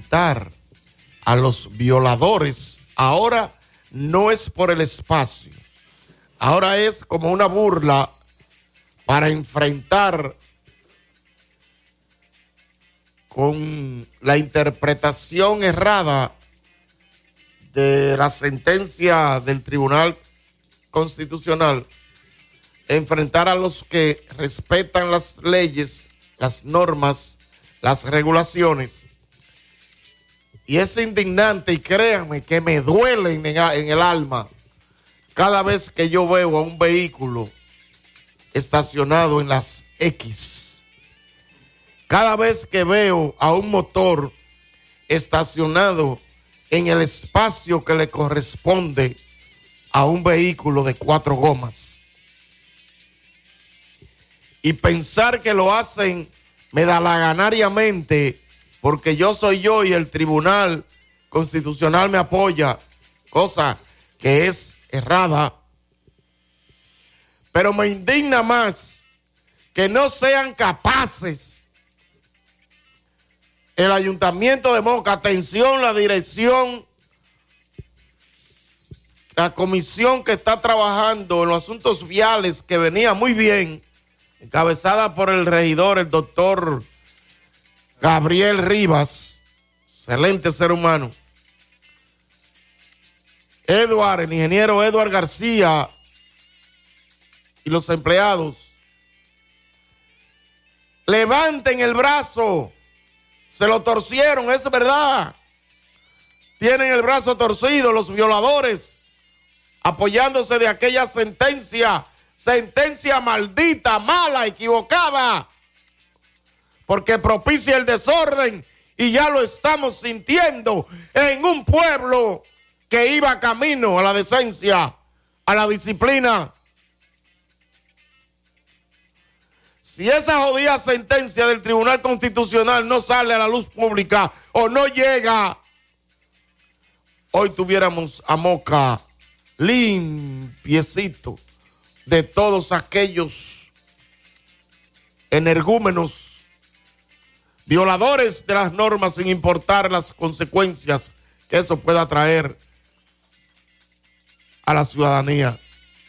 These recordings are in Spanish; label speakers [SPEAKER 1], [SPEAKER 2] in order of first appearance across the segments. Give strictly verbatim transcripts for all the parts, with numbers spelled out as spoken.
[SPEAKER 1] enfrentar a los violadores, ahora no es por el espacio, ahora es como una burla para enfrentar con la interpretación errada de la sentencia del Tribunal Constitucional, enfrentar a los que respetan las leyes, las normas, las regulaciones. Y es indignante, y créanme que me duele en el alma cada vez que yo veo a un vehículo estacionado en las X. Cada vez que veo a un motor estacionado en el espacio que le corresponde a un vehículo de cuatro gomas. Y pensar que lo hacen medalaganariamente porque yo soy yo y el Tribunal Constitucional me apoya, cosa que es errada. Pero me indigna más que no sean capaces el Ayuntamiento de Moca, atención, la dirección, la comisión que está trabajando en los asuntos viales, que venía muy bien, encabezada por el regidor, el doctor Gabriel Rivas, excelente ser humano. Eduard, el ingeniero Eduard García y los empleados, levanten el brazo, se lo torcieron, es verdad, tienen el brazo torcido los violadores, apoyándose de aquella sentencia, sentencia maldita, mala, equivocada, porque propicia el desorden y ya lo estamos sintiendo en un pueblo que iba camino a la decencia, a la disciplina. Si esa jodida sentencia del Tribunal Constitucional no sale a la luz pública o no llega, hoy tuviéramos a Moca limpiecito de todos aquellos energúmenos, violadores de las normas sin importar las consecuencias que eso pueda traer a la ciudadanía.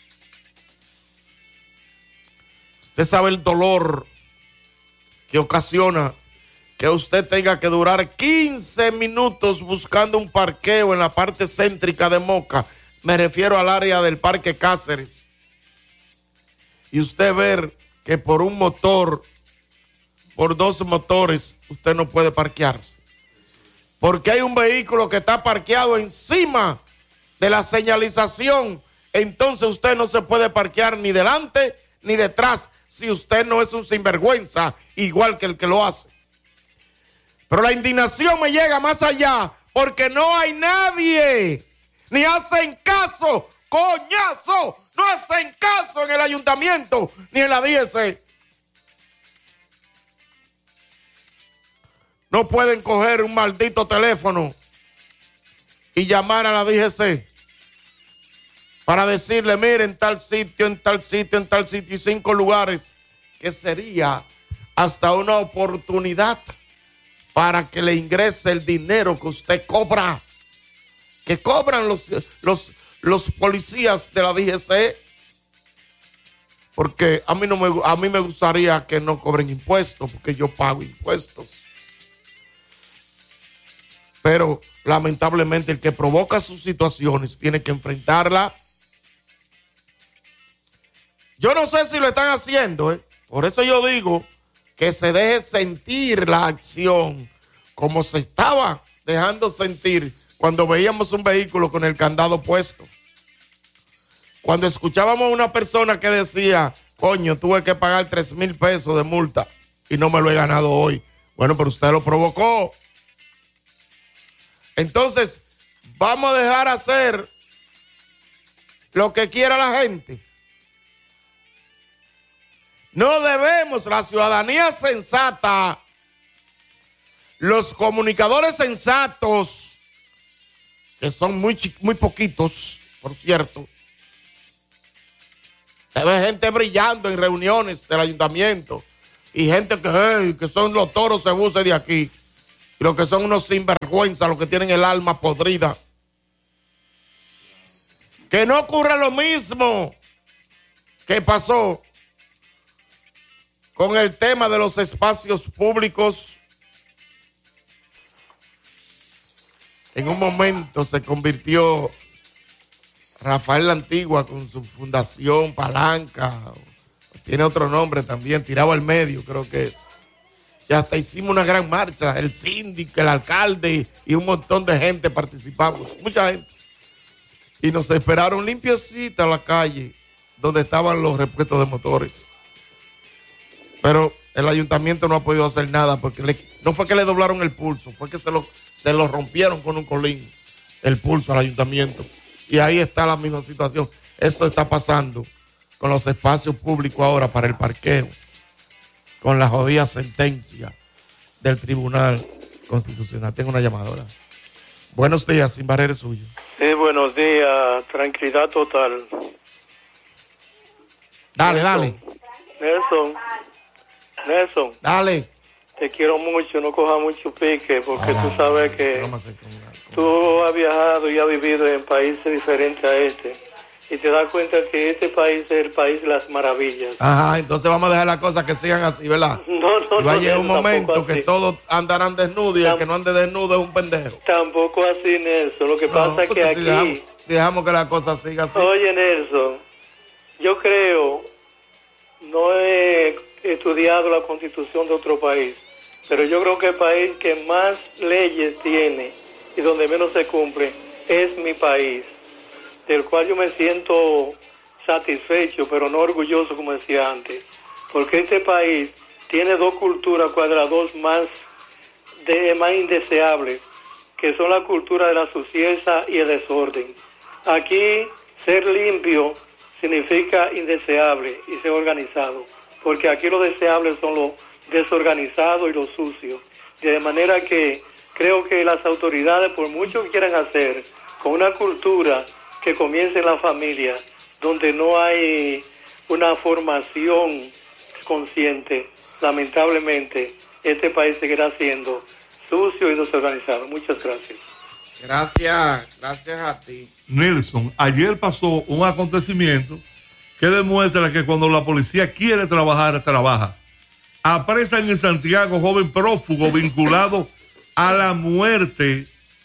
[SPEAKER 1] Usted sabe el dolor que ocasiona que usted tenga que durar quince minutos buscando un parqueo en la parte céntrica de Moca. Me refiero al área del Parque Cáceres. Y usted ver que por un motor, por dos motores, usted no puede parquearse. Porque hay un vehículo que está parqueado encima de la señalización. Entonces usted no se puede parquear ni delante ni detrás si usted no es un sinvergüenza igual que el que lo hace. Pero la indignación me llega más allá porque no hay nadie, ni hacen caso, coñazo, no hacen caso en el ayuntamiento ni en la D G C. No pueden coger un maldito teléfono y llamar a la D G C para decirle, miren, en tal sitio, en tal sitio, en tal sitio, y cinco lugares, que sería hasta una oportunidad para que le ingrese el dinero que usted cobra, que cobran los, los, los policías de la D G C, porque a mí, no me, a mí me gustaría que no cobren impuestos, porque yo pago impuestos. Pero lamentablemente el que provoca sus situaciones tiene que enfrentarla. Yo no sé si lo están haciendo, ¿eh? Por eso yo digo que se deje sentir la acción como se estaba dejando sentir cuando veíamos un vehículo con el candado puesto. Cuando escuchábamos a una persona que decía, coño, tuve que pagar tres mil pesos de multa y no me lo he ganado hoy. Bueno, pero usted lo provocó. Entonces, vamos a dejar hacer lo que quiera la gente. No debemos, la ciudadanía sensata, los comunicadores sensatos, que son muy, muy poquitos, por cierto. Se ve gente brillando en reuniones del ayuntamiento y gente que, hey, que son los toros se buce de aquí. y los que son unos sinvergüenza, los que tienen el alma podrida. Que no ocurra lo mismo que pasó con el tema de los espacios públicos. En un momento se convirtió Rafael La Antigua con su fundación Palanca, tiene otro nombre también, tirado al medio creo que es. Y hasta hicimos una gran marcha, el síndico, el alcalde y un montón de gente participamos, mucha gente. Y nos esperaron limpiecita la calle donde estaban los repuestos de motores. Pero el ayuntamiento no ha podido hacer nada porque le, no fue que le doblaron el pulso, fue que se lo, se lo rompieron con un colín el pulso al ayuntamiento. Y ahí está la misma situación. Eso está pasando con los espacios públicos ahora para el parqueo, con la jodida sentencia del Tribunal Constitucional. Tengo una llamadora. Buenos días, Sin Barrera es suyo.
[SPEAKER 2] Sí, buenos días, tranquilidad total.
[SPEAKER 1] Dale, dale.
[SPEAKER 2] Nelson, Nelson,
[SPEAKER 1] dale.
[SPEAKER 2] Te quiero mucho, no coja mucho pique, porque ah, tú sabes que tú has viajado y has vivido en países diferentes a este, y te das cuenta que este país es el país de las maravillas.
[SPEAKER 1] Ajá, entonces vamos a dejar las cosas que sigan así, ¿verdad?
[SPEAKER 2] No, no,
[SPEAKER 1] y va a llegar
[SPEAKER 2] no,
[SPEAKER 1] un momento que
[SPEAKER 2] así.
[SPEAKER 1] Todos andarán desnudos y Tam- el que no ande desnudo es un pendejo.
[SPEAKER 2] Tampoco así, Nelson. Lo que no, pasa es que aquí...
[SPEAKER 1] Si dejamos, si dejamos que las cosas sigan así.
[SPEAKER 2] Oye, Nelson, yo creo, no he estudiado la constitución de otro país, pero yo creo que el país que más leyes tiene y donde menos se cumple es mi país, del cual yo me siento satisfecho, pero no orgulloso, como decía antes, porque este país tiene dos culturas cuadradas más, de, más indeseables, que son la cultura de la suciedad y el desorden. Aquí ser limpio significa indeseable y ser organizado, porque aquí lo deseable son los desorganizados y los sucios. De manera que creo que las autoridades, por mucho que quieran hacer, con una cultura que comience en la familia, donde no hay una formación consciente, lamentablemente, este país seguirá siendo sucio y desorganizado. Muchas gracias.
[SPEAKER 1] Gracias, gracias a ti.
[SPEAKER 3] Nelson, ayer pasó un acontecimiento que demuestra que cuando la policía quiere trabajar, trabaja. Apresan en Santiago joven prófugo vinculado a la muerte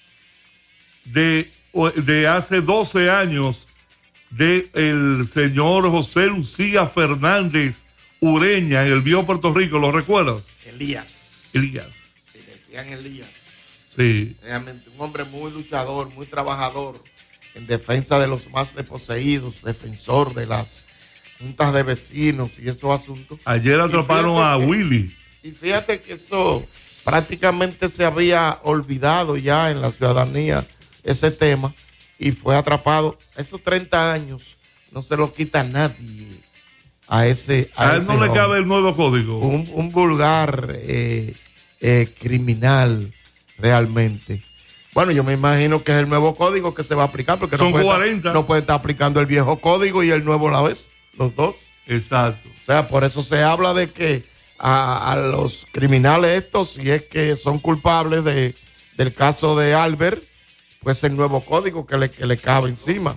[SPEAKER 3] de, de hace doce años de el señor José Lucía Fernández Ureña en el viejo Puerto Rico, ¿lo recuerdas?
[SPEAKER 1] Elías.
[SPEAKER 3] Elías.
[SPEAKER 1] Sí, decían Elías.
[SPEAKER 3] Sí.
[SPEAKER 1] Realmente un hombre muy luchador, muy trabajador en defensa de los más desposeídos, defensor de las juntas de vecinos y esos asuntos.
[SPEAKER 3] Ayer atraparon a
[SPEAKER 1] que,
[SPEAKER 3] Willy.
[SPEAKER 1] Y fíjate que eso prácticamente se había olvidado ya en la ciudadanía, ese tema, y fue atrapado. Esos treinta años no se lo quita nadie a ese a,
[SPEAKER 3] a él
[SPEAKER 1] ese
[SPEAKER 3] no le
[SPEAKER 1] hombre.
[SPEAKER 3] cabe el nuevo código.
[SPEAKER 1] Un, un vulgar eh, eh, criminal realmente. Bueno, yo me imagino que es el nuevo código que se va a aplicar, porque
[SPEAKER 3] son
[SPEAKER 1] no puede
[SPEAKER 3] cuarenta.
[SPEAKER 1] Estar, no puede estar aplicando el viejo código y el nuevo a la vez, los dos.
[SPEAKER 3] Exacto.
[SPEAKER 1] O sea, por eso se habla de que a, a los criminales estos, si es que son culpables de, del caso de Albert, pues el nuevo código que le, que le cabe encima.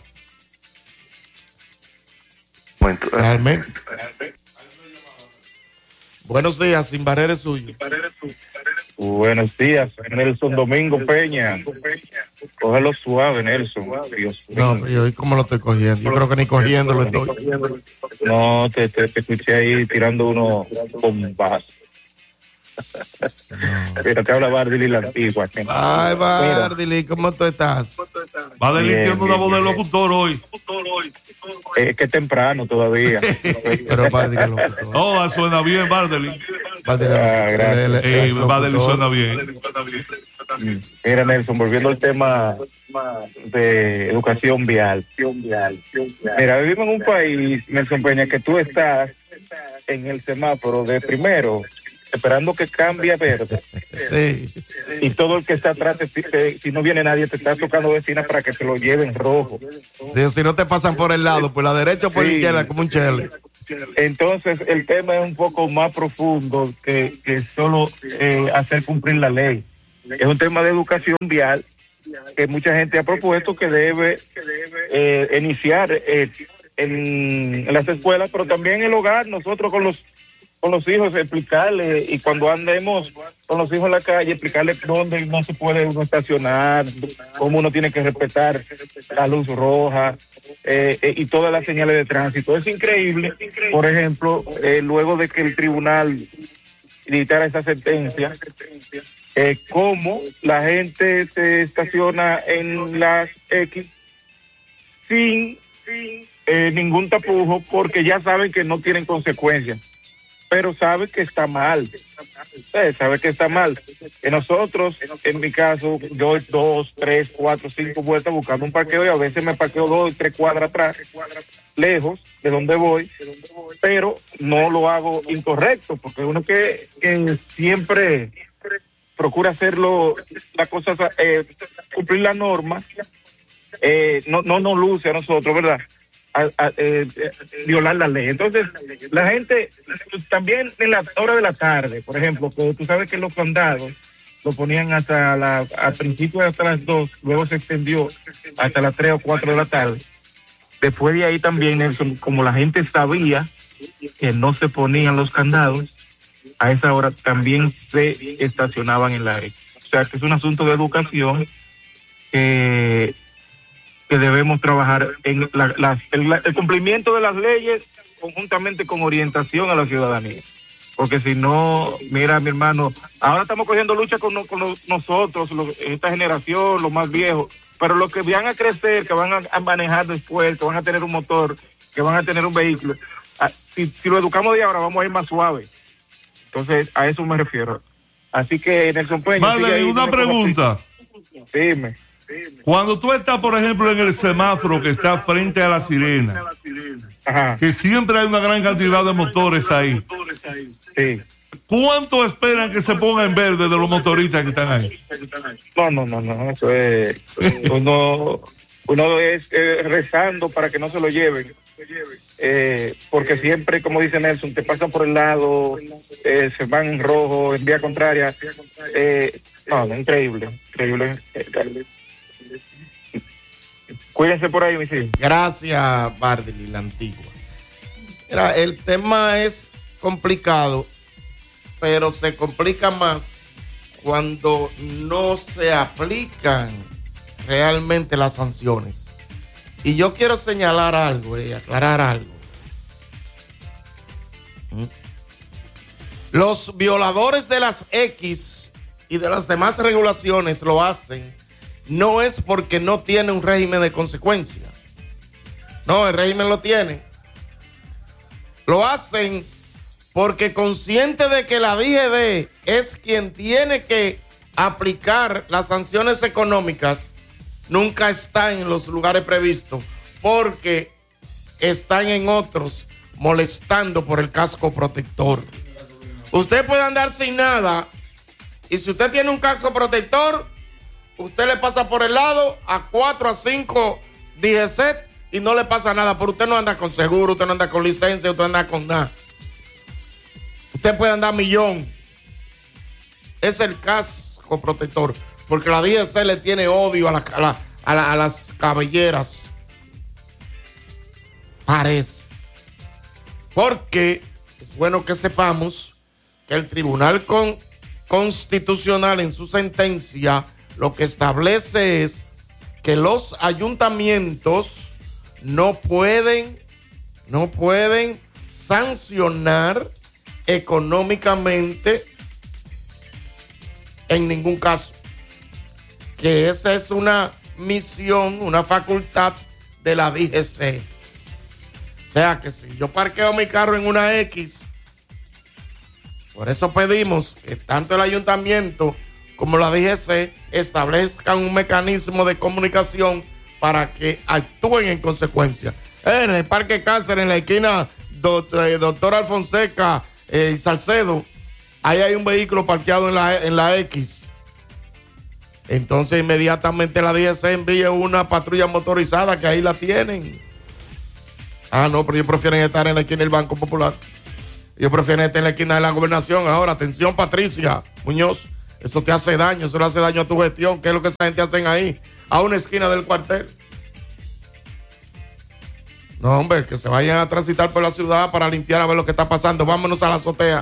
[SPEAKER 4] Bueno,
[SPEAKER 1] realmente. Buenos días, Sin Barrera es suyo.
[SPEAKER 4] Buenos días, Nelson Domingo Peña. Cógelo suave, Nelson. Dios
[SPEAKER 1] no, pero yo, ¿cómo lo estoy cogiendo? Yo creo que ni cogiéndolo estoy.
[SPEAKER 4] No, te, te, te escuché ahí tirando unos bombazos. No. Pero te habla Bardili La Antigua.
[SPEAKER 1] Ay, Bardili, ¿cómo tú estás?
[SPEAKER 3] Bardili tiene una voz de locutor hoy.
[SPEAKER 4] Es que es temprano todavía.
[SPEAKER 1] Pero Bardili es locutor.
[SPEAKER 3] Oh, suena bien, Bardili.
[SPEAKER 1] Bardili, ah,
[SPEAKER 3] gracias. Hey, Bardili suena bien.
[SPEAKER 4] Mira, Nelson, volviendo al tema de educación vial. Mira, vivimos en un país, Nelson Peña, que tú estás en el semáforo de primero, esperando que cambie a verde.
[SPEAKER 1] Sí.
[SPEAKER 4] Y todo el que está atrás, te, te, si no viene nadie, te está tocando vecina para que te lo lleven rojo.
[SPEAKER 1] Sí, si no te pasan por el lado, por la derecha o por sí. la izquierda, como un chele.
[SPEAKER 4] Entonces, el tema es un poco más profundo que, que solo eh, hacer cumplir la ley. Es un tema de educación vial que mucha gente ha propuesto que debe eh, iniciar eh, en, en las escuelas, pero también en el hogar, nosotros con los con los hijos, explicarles, y cuando andemos con los hijos en la calle, explicarles dónde no se puede uno estacionar, cómo uno tiene que respetar la luz roja eh, eh, y todas las señales de tránsito. Es increíble, por ejemplo, eh, luego de que el tribunal dictara esa sentencia, eh, cómo la gente se estaciona en las X sin eh, ningún tapujo, porque ya saben que no tienen consecuencias, pero sabe que está mal. Usted sabe que está mal. Que nosotros, en mi caso, yo doy dos, tres, cuatro, cinco vueltas buscando un parqueo, y a veces me parqueo dos, tres cuadras atrás, lejos de donde voy, pero no lo hago incorrecto, porque uno que, que siempre procura hacerlo, las cosas, eh, cumplir la norma, eh, no, no nos luce a nosotros, ¿verdad? A, a, eh, violar la ley. Entonces, la gente, pues, también en la hora de la tarde, por ejemplo, que tú sabes que los condados lo ponían hasta la, a principio hasta las dos, luego se extendió hasta las tres o cuatro de la tarde. Después de ahí también, Nelson, como la gente sabía que no se ponían los candados, a esa hora también se estacionaban en la X. O sea, que es un asunto de educación que... que debemos trabajar en la, la, el, el cumplimiento de las leyes conjuntamente con orientación a la ciudadanía. Porque si no, mira, mi hermano, ahora estamos cogiendo lucha con, con los, nosotros, los, esta generación, los más viejos, pero los que van a crecer, que van a, a manejar después, que van a tener un motor, que van a tener un vehículo, a, si, si lo educamos de ahora, vamos a ir más suave. Entonces, a eso me refiero. Así que, Nelson Peña...
[SPEAKER 3] Vale, una pregunta.
[SPEAKER 4] Dime.
[SPEAKER 3] Cuando tú estás, por ejemplo, en el semáforo que está frente a la Sirena,
[SPEAKER 4] ajá,
[SPEAKER 3] que siempre hay una gran cantidad de motores ahí,
[SPEAKER 4] sí,
[SPEAKER 3] ¿cuánto esperan que se ponga en verde de los motoristas que están ahí?
[SPEAKER 4] No, no, no, no, eso es, uno, uno es eh, rezando para que no se lo lleven, eh, porque siempre, como dice Nelson, te pasan por el lado, eh, se van en rojo, en vía contraria, eh, no, no, increíble, increíble, increíble. Cuídense por ahí, mis hijos.
[SPEAKER 1] Gracias, Bardely, la antigua. Mira, el tema es complicado, pero se complica más cuando no se aplican realmente las sanciones. Y yo quiero señalar algo, eh, aclarar algo. ¿Mm? Los violadores de las X y de las demás regulaciones lo hacen no es porque no tiene un régimen de consecuencia. No, el régimen lo tiene. Lo hacen porque consciente de que la D G D es quien tiene que aplicar las sanciones económicas, nunca están en los lugares previstos porque están en otros molestando por el casco protector. Usted puede andar sin nada y si usted tiene un casco protector, usted le pasa por el lado a cuatro a cinco D G C y no le pasa nada, pero usted no anda con seguro, usted no anda con licencia, usted no anda con nada. Usted puede andar millón. Es el casco protector, porque la D G C le tiene odio a, la, a, la, a, la, a las cabelleras. Parece. Porque es bueno que sepamos que el Tribunal Con, Constitucional en su sentencia lo que establece es que los ayuntamientos no pueden, no pueden sancionar económicamente en ningún caso. Que esa es una misión, una facultad de la D G C. O sea que si yo parqueo mi carro en una X, por eso pedimos que tanto el ayuntamiento como la D G C establezcan un mecanismo de comunicación para que actúen en consecuencia. En el Parque Cáceres, en la esquina Doctor, Doctor Alfonseca eh, y Salcedo, ahí hay un vehículo parqueado en la, en la X. Entonces inmediatamente la D G C envía una patrulla motorizada que ahí la tienen. Ah, no, pero ellos prefieren estar en la esquina del Banco Popular. Ellos prefieren estar en la esquina de la Gobernación. Ahora, atención, Patricia Muñoz. Eso te hace daño, eso le hace daño a tu gestión. ¿Qué es lo que esa gente hacen ahí? A una esquina del cuartel. No, hombre, que se vayan a transitar por la ciudad para limpiar a ver lo que está pasando. Vámonos a la azotea.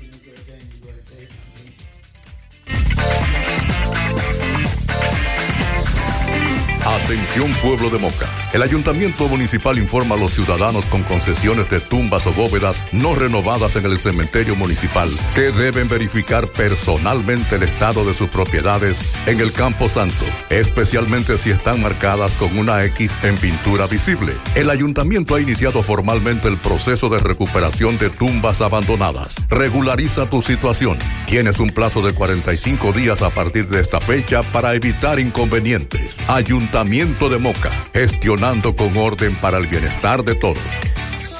[SPEAKER 5] Atención pueblo de Moca. El Ayuntamiento Municipal informa a los ciudadanos con concesiones de tumbas o bóvedas no renovadas en el cementerio municipal que deben verificar personalmente el estado de sus propiedades en el Campo Santo, especialmente si están marcadas con una X en pintura visible. El Ayuntamiento ha iniciado formalmente el proceso de recuperación de tumbas abandonadas. Regulariza tu situación. Tienes un plazo de cuarenta y cinco días a partir de esta fecha para evitar inconvenientes. Ayuntamiento de Moca, gestionando con orden para el bienestar de todos.